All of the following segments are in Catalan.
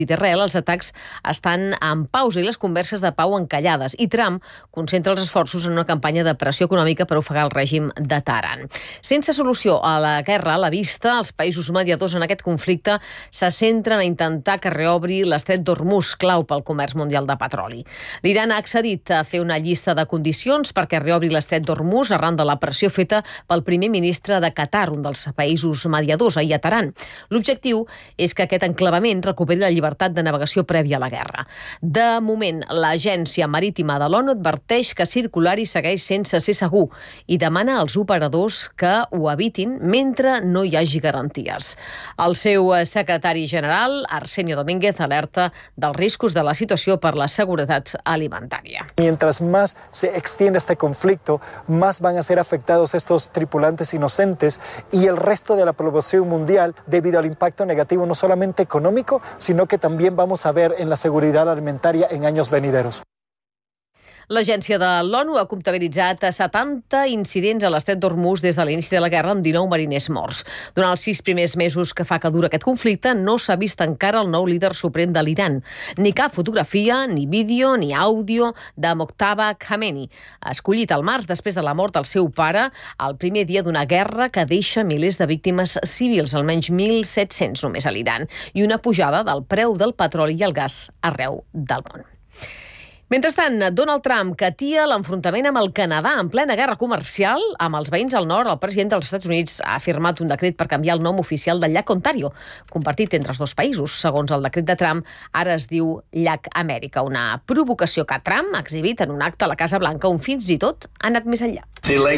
d'Israel, els atacs estan en pausa i les converses de pau encallades, i Trump concentra els esforços en una campanya de pressió econòmica per ofegar el règim de Teheran. Sense solució a la guerra a la vista, els països mediadors en aquest conflicte se centren a intentar que reobri l'estret d'Hormuz, clau pel comerç mundial de petroli. L'Iran ha accedit a fer una llista de condicions perquè reobri l'estret d'Hormuz arran de la pressió feta pel primer ministre de Qatar, un dels països mediadors, ahir a Teheran. L'objectiu és que aquest enclavament recuperi la llibertat de navegació prèvia a la guerra. De moment, l'Agència Marítima de l'ONU adverteix que circular-hi segueix sense ser segur i demana als operadors que ho evitin mentre no hi hagi garanties. El seu secretari general, Arsenio Domínguez, alerta dels riscos de la situació per la seguretat alimentària. Mientras más se extiende este conflicto, más van a ser afectados estos tripulantes inocentes y el resto de la población mundial debido al impacto negativo no solamente económico, sino que también vamos a ver en la seguridad alimentaria en años venideros. L'agència de l'ONU ha comptabilitzat 70 incidents a l'estret d'Hormuz des de l'inici de la guerra amb 19 mariners morts. Durant els 6 primers mesos que fa que dura aquest conflicte, no s'ha vist encara el nou líder suprem de l'Iran. Ni cap fotografia, ni vídeo, ni àudio de Mojtaba Khamenei, escollit al març després de la mort del seu pare, el primer dia d'una guerra que deixa milers de víctimes civils, almenys 1.700 només a l'Iran, i una pujada del preu del petroli i el gas arreu del món. Mentrestant, Donald Trump catia l'enfrontament amb el Canadà en plena guerra comercial amb els veïns al nord. El president dels Estats Units ha firmat un decret per canviar el nom oficial del llac Ontario, compartit entre els dos països. Segons el decret de Trump, ara es diu Llac Amèrica, una provocació que Trump ha exhibit en un acte a la Casa Blanca on fins i tot ha anat més enllà.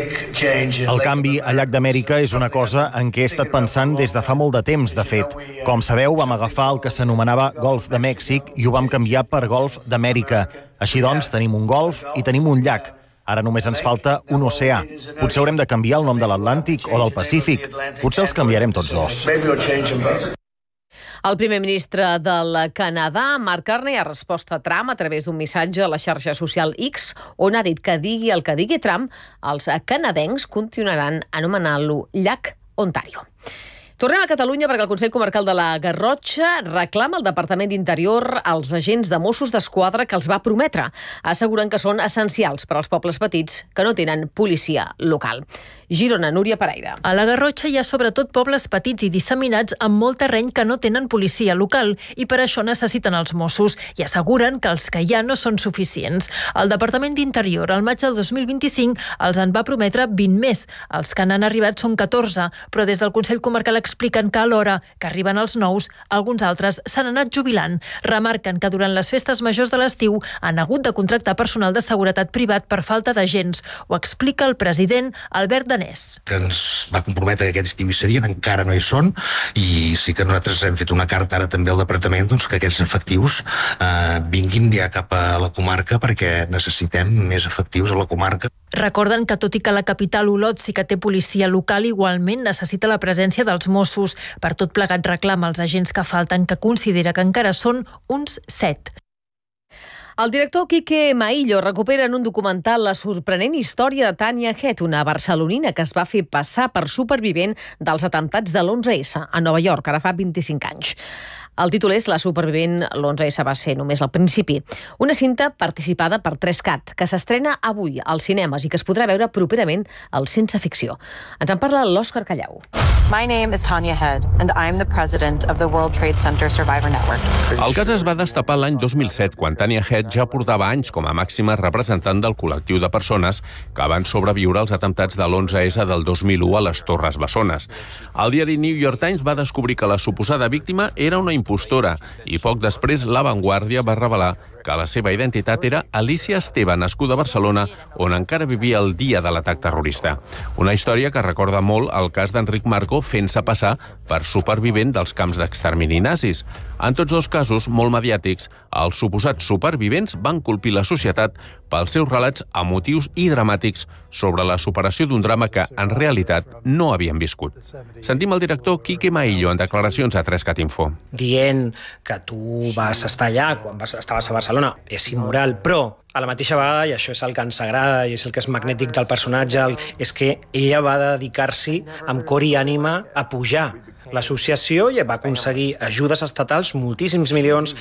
El canvi a Llac d'Amèrica és una cosa en què he estat pensant des de fa molt de temps, de fet. Com sabeu, vam agafar el que s'anomenava Golf de Mèxic i ho vam canviar per Golf d'Amèrica. Així doncs, tenim un golf i tenim un llac. Ara només ens falta un oceà. Potser haurem de canviar el nom de l'Atlàntic o del Pacífic. Potser els canviarem tots dos. El primer ministre del Canadà, Mark Carney, ha respost a Trump a través d'un missatge a la xarxa social X, on ha dit que digui el que digui Trump, els canadencs continuaran anomenant-lo Llac Ontario. Tornem a Catalunya perquè el Consell Comarcal de la Garrotxa reclama al Departament d'Interior als agents de Mossos d'Esquadra que els va prometre, asseguren que són essencials per als pobles petits que no tenen policia local. Girona, Núria Pereira. A la Garrotxa hi ha sobretot pobles petits i disseminats amb molt terreny que no tenen policia local i per això necessiten els Mossos i asseguren que els que hi ha no són suficients. El Departament d'Interior al maig del 2025 els en va prometre 20 més. Els que n'han arribat són 14, però des del Consell Comarcal expliquen que alhora que arriben els nous, alguns altres s'han anat jubilant. Remarquen que durant les festes majors de l'estiu han hagut de contractar personal de seguretat privat per falta d'agents. Ho explica el president Albert Danés. Que ens va comprometre que aquest estiu hi serien, encara no hi són, i sí que nosaltres hem fet una carta ara també al departament que aquests efectius vinguin ja cap a la comarca perquè necessitem més efectius a la comarca. Recorden que tot i que la capital Olot sí que té policia local, igualment necessita la presència dels Mossos. Per tot plegat reclama als agents que falten, que considera que encara són uns 7. El director Quique Maillo recupera en un documental la sorprenent història de Tania Head, una barcelonina que es va fer passar per supervivent dels atemptats de l'11S a Nova York, ara fa 25 anys. El títol és La supervivent, l'11S va ser només al principi. Una cinta participada per 3CAT, que s'estrena avui als cinemes i que es podrà veure properament al Sense Ficció. Ens en parla l'Òscar Callau. My name is Tanya Head, and I'm the president of the World Trade Center Survivor Network. El cas es va destapar l'any 2007, quan Tanya Head ja portava anys com a màxima representant del col·lectiu de persones que van sobreviure als atemptats de l'11S del 2001 a les Torres Bessones. El diari New York Times va descobrir que la suposada víctima era una impostora i poc després La Vanguardia va revelar que la seva identitat era Alicia Esteve, nascuda a Barcelona, on encara vivia el dia de l'atac terrorista. Una història que recorda molt el cas d'Enric Marco fent-se passar per supervivent dels camps d'extermini nazis. En tots dos casos, molt mediàtics, els suposats supervivents van colpir la societat pels seus relats emotius i dramàtics sobre la superació d'un drama que, en realitat, no havien viscut. Sentim el director Quique Maillo en declaracions a 3CAT Info. Dient que tu vas estar allà quan estaves a Barcelona Barcelona. És immoral, però a la mateixa vegada, i això és el que ens agrada i és el que és magnètic del personatge, és que ella va dedicar-s'hi amb cor i ànima a pujar l'associació i va aconseguir ajudes estatals, moltíssims milions,